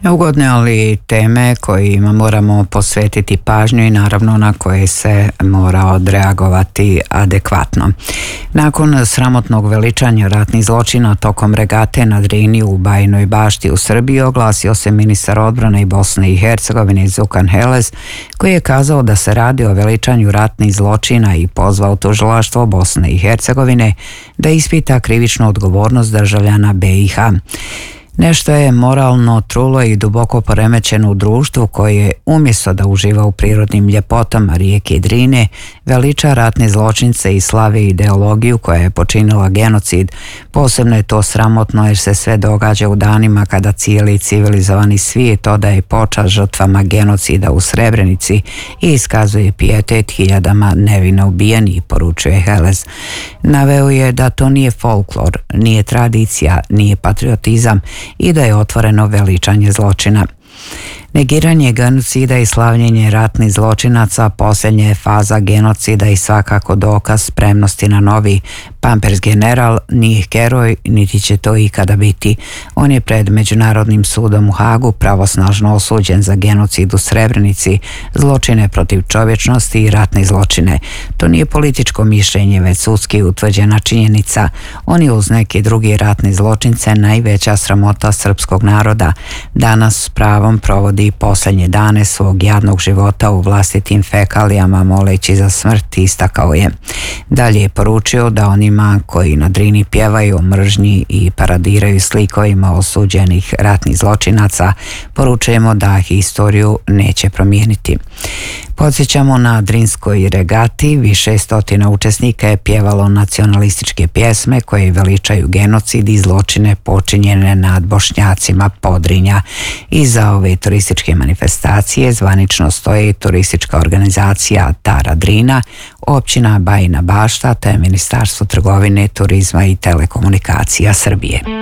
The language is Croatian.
Ugodne, ali teme kojima moramo posvetiti pažnju i naravno na koje se mora odreagovati adekvatno. Nakon sramotnog veličanja ratnih zločina tokom regate na Drini u Bajinoj Bašti u Srbiji oglasio se ministar odbrane i Bosne i Hercegovine Đukan Helez, koji je kazao da se radi o veličanju ratnih zločina i pozvao tužilaštvo Bosne i Hercegovine da ispita krivičnu odgovornost državljana BiH. Nešto je moralno trulo i duboko poremećeno u društvu koje umjesto da uživa u prirodnim ljepotama rijeke Drine, veliča ratne zločince i slavi ideologiju koja je počinila genocid. Posebno je to sramotno jer se sve događa u danima kada cijeli civilizovani svijet odaje počast žrtvama genocida u Srebrenici i iskazuje pijetet hiljadama nevino ubijenih, poručuje Helez. Naveo je da to nije folklor, nije tradicija, nije patriotizam i da je otvoreno veličanje zločina. Negiranje genocida i slavljenje ratnih zločinaca posljednja je faza genocida i svakako dokaz spremnosti na novi. Pampers general nije heroj, niti će to ikada biti. On je pred Međunarodnim sudom u Hagu pravosnažno osuđen za genocid u Srebrenici, zločine protiv čovječnosti i ratne zločine. To nije političko mišljenje, već sudski utvrđena činjenica. On je uz neke druge ratne zločince najveća sramota srpskog naroda. Danas s pravom provodi posljednje dane svog jadnog života u vlastitim fekalijama moleći za smrt, istakao je. Dalje je poručio da onima koji na Drini pjevaju o mržnji i paradiraju slikovima osuđenih ratnih zločinaca, poručujemo da historiju neće promijeniti. Podsjećamo, na Drinskoj regati više stotina učesnika je pjevalo nacionalističke pjesme koje veličaju genocid i zločine počinjene nad Bošnjacima Podrinja. Iza ove turističke manifestacije zvanično stoji turistička organizacija Tara Drina, općina Bajina Bašta te Ministarstvo trgovine, turizma i telekomunikacija Srbije.